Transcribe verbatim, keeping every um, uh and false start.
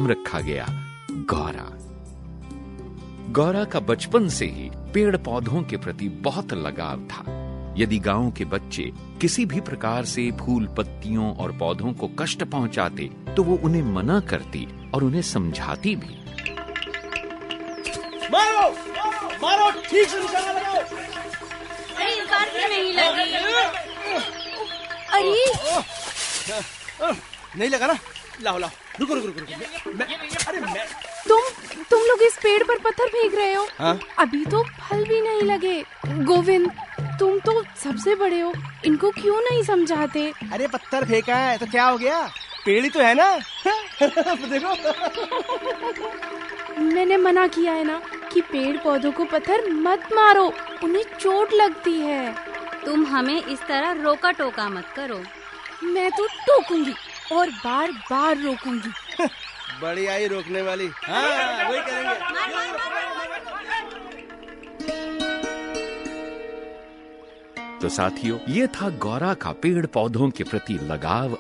नाम रखा गया गौरा। गौरा का बचपन से ही पेड़ पौधों के प्रति बहुत लगाव था। यदि गांव के बच्चे किसी भी प्रकार से फूल पत्तियों और पौधों को कष्ट पहुंचाते तो वो उन्हें मना करती और उन्हें समझाती भी। मारो, मारो, ठीक से निशाना लगाओ। अरे इस बार भी नहीं लगी। अरे नहीं लगा ना? लाओ लाओ, रुको रुको रुको। मैं, अरे मैं तुम तुम लोग इस पेड़ पर पत्थर फेंक रहे हो। हाँ? अभी तो फल भी नहीं लगे। गोविंद, तुम तो सबसे बड़े हो, इनको क्यों नहीं समझाते? अरे पत्थर फेंका है तो क्या हो गया, पेड़ ही तो है ना। देखो। मैंने मना किया है ना कि पेड़ पौधों को पत्थर मत मारो, उन्हें चोट लगती है। तुम हमें इस तरह रोका टोका मत करो। मैं तो टोकूंगी और बार बार रोकूंगी। बड़ी आई रोकने वाली। हाँ, वही करेंगे। तो साथियों, ये था गौरा का पेड़ पौधों के प्रति लगाव